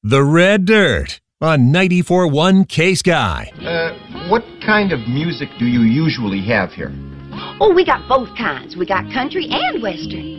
The Red Dirt on 94.1 K-Sky. What kind of music do you usually have here? Oh, we got both kinds. We got country and western.